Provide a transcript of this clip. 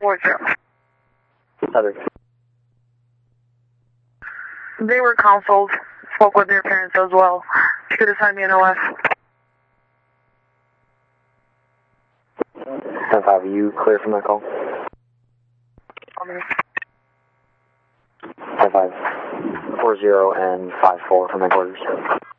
40. Other. They were counseled. Spoke with their parents as well. She could assign me an OS. 10-5, are you clear from that call? 10-5, 40 and 54 from headquarters.